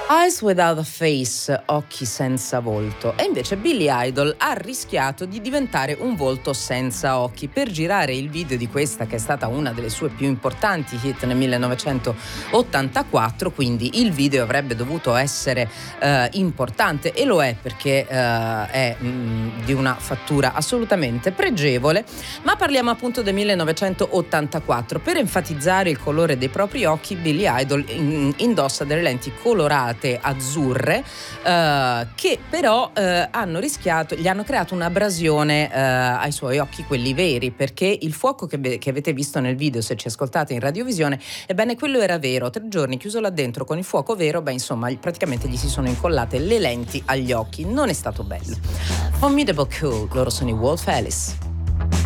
Eyes Without a Face, occhi senza volto. E invece Billy Idol ha rischiato di diventare un volto senza occhi per girare il video di questa che è stata una delle sue più importanti hit nel 1984, quindi il video avrebbe dovuto essere importante, e lo è, perché è di una fattura assolutamente pregevole. Ma parliamo appunto del 1984. Per enfatizzare il colore dei propri occhi, Billy Idol indossa delle lenti colorate azzurre che però gli hanno creato un'abrasione ai suoi occhi, quelli veri, perché il fuoco che avete visto nel video, se ci ascoltate in radiovisione, ebbene quello era vero. 3 giorni chiuso là dentro con il fuoco vero, insomma praticamente gli si sono incollate le lenti agli occhi. Non è stato bello. Formidable Cool, loro sono i Wolf Alice.